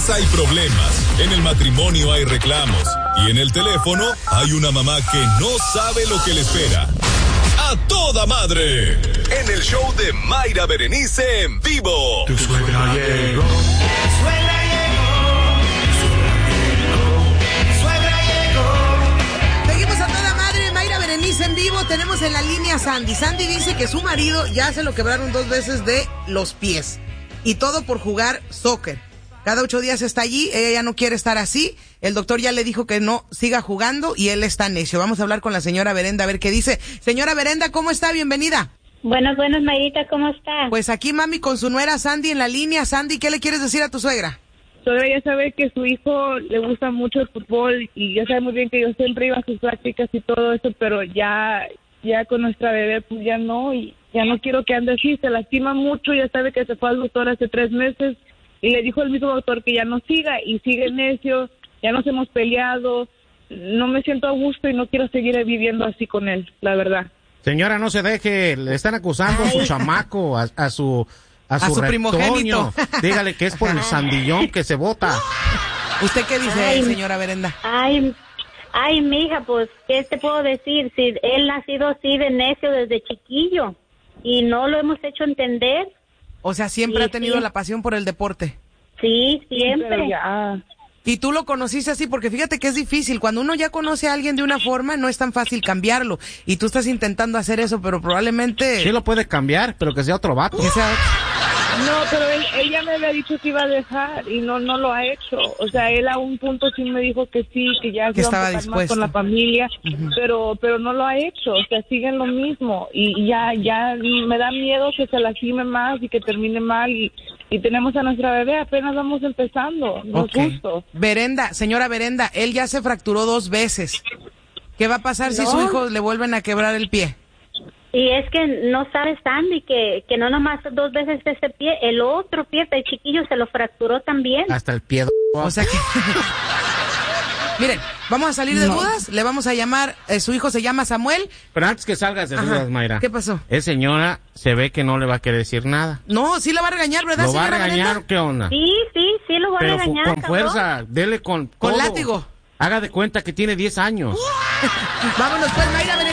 casa hay problemas, en el matrimonio hay reclamos y en el teléfono hay una mamá que no sabe lo que le espera. ¡A toda madre! En el show de Mayra Berenice en vivo. Tu suegra llegó. Seguimos a toda madre, Mayra Berenice en vivo. Tenemos en la línea a Sandy. Sandy dice que su marido ya se lo quebraron 2 veces de los pies. Y todo por jugar soccer. Cada 8 días está allí, ella ya no quiere estar así. El doctor ya le dijo que no siga jugando y él está necio. Vamos a hablar con la señora Berenda a ver qué dice. Señora Berenda, ¿cómo está? Bienvenida. Buenas, Mayrita, ¿cómo está? Pues aquí mami con su nuera Sandy en la línea. Sandy, ¿qué le quieres decir a tu suegra? Suegra ya sabe que su hijo le gusta mucho el fútbol y ya sabe muy bien que yo siempre iba a sus prácticas y todo eso, pero ya con nuestra bebé pues ya no, y ya no quiero que ande así, se lastima mucho, ya sabe que se fue al doctor hace 3 meses y le dijo el mismo doctor que ya no siga y sigue necio, ya nos hemos peleado, no me siento a gusto y no quiero seguir viviendo así con él, la verdad. Señora, no se deje, le están acusando a su chamaco, a su primogénito. Dígale que es por el sandillón que se bota. ¿Usted qué dice, señora Berenda? Ay, mija, pues, ¿qué te puedo decir? Si él ha sido así de necio desde chiquillo y no lo hemos hecho entender. O sea, siempre ha tenido la pasión por el deporte. Sí, siempre. Y tú lo conociste así, porque fíjate que es difícil. Cuando uno ya conoce a alguien de una forma, no es tan fácil cambiarlo. Y tú estás intentando hacer eso, pero probablemente... Sí lo puede cambiar, pero que sea otro vato. No, pero él ya me había dicho que iba a dejar y no lo ha hecho. O sea, él a un punto sí me dijo que sí, que ya que se estaba iba a dispuesto más con la familia, pero no lo ha hecho. O sea, siguen lo mismo y ya me da miedo que se lastime más y que termine mal y tenemos a nuestra bebé, apenas vamos empezando, no es justo. Berenda, señora Berenda, él ya se fracturó 2 veces. ¿Qué va a pasar si su hijo le vuelven a quebrar el pie? Y es que no sabes, Sandy, que no nomás 2 veces ese pie, el otro pie, el chiquillo se lo fracturó también. Hasta el pie. O sea que... Miren, vamos a salir de dudas, le vamos a llamar, su hijo se llama Samuel. Pero antes que salgas de dudas, Mayra. ¿Qué pasó? Esa señora se ve que no le va a querer decir nada. No, sí la va a regañar, ¿verdad, señora? ¿Lo va a regañar Berenda? o qué onda? Sí, lo va a regañar. Pero con fuerza, dele con todo. Con látigo. Haga de cuenta que tiene 10 años. Vámonos pues, Mayra Berenda.